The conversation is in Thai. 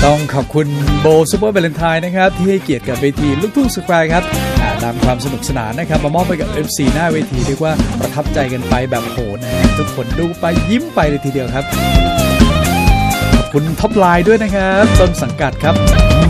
ต้องขอบคุณโบซูเปอร์วาเลนไทน์นะครับที่ให้เกียรติกับเวทีลูกทุ่งสแควร์ครับนำความสนุกสนานนะครับมามอบไปกับ MC หน้าเวทีเรียกว่าประทับใจกันไปแบบโหนะทุกคนดูไปยิ้มไปเลยทีเดียวครับขอบคุณท็อปไลน์ด้วยนะครับต้นสังกัดครับ